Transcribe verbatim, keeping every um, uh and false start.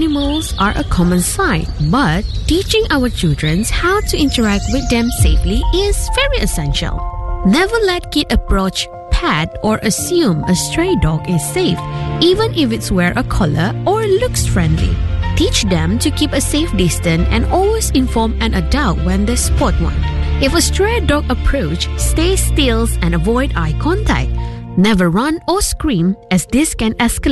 animals are a common sight, but teaching our children how to interact with them safely is very essential. Never let kids approach, pet, or assume a stray dog is safe, even if it's wear a collar or looks friendly. Teach them to keep a safe distance and always inform an adult when they spot one. If a stray dog approach, stay still and avoid eye contact. Never run or scream, as this can escalate